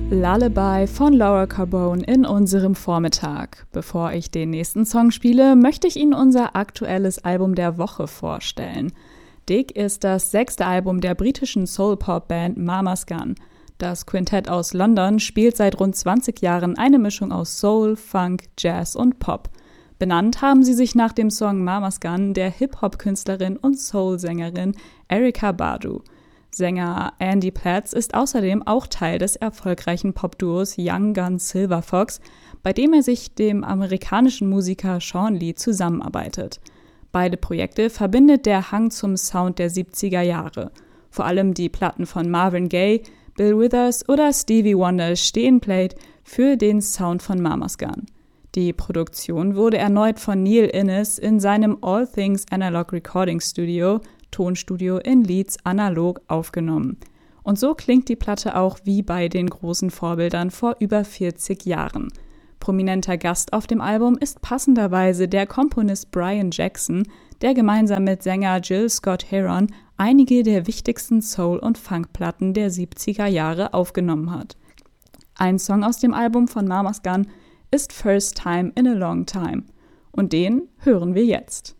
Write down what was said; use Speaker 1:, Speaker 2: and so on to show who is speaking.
Speaker 1: Lullaby von Laura Carbone in unserem Vormittag. Bevor ich den nächsten Song spiele, möchte ich Ihnen unser aktuelles Album der Woche vorstellen. Dig ist das 6. Album der britischen Soul-Pop-Band Mama's Gun. Das Quintett aus London spielt seit rund 20 Jahren eine Mischung aus Soul, Funk, Jazz und Pop. Benannt haben sie sich nach dem Song Mama's Gun der Hip-Hop-Künstlerin und Soul-Sängerin Erykah Badu. Sänger Andy Platts ist außerdem auch Teil des erfolgreichen Popduos Young Guns Silver Fox, bei dem er sich dem amerikanischen Musiker Sean Lee zusammenarbeitet. Beide Projekte verbindet der Hang zum Sound der 70er Jahre. Vor allem die Platten von Marvin Gaye, Bill Withers oder Stevie Wonder stehen Plate für den Sound von Mama's Gun. Die Produktion wurde erneut von Neil Innes in seinem All Things Analog Recording Studio, Tonstudio in Leeds, analog aufgenommen. Und so klingt die Platte auch wie bei den großen Vorbildern vor über 40 Jahren. Prominenter Gast auf dem Album ist passenderweise der Komponist Brian Jackson, der gemeinsam mit Sänger Jill Scott-Heron einige der wichtigsten Soul- und Funkplatten der 70er Jahre aufgenommen hat. Ein Song aus dem Album von Mama's Gun ist First Time in a Long Time. Und den hören wir jetzt.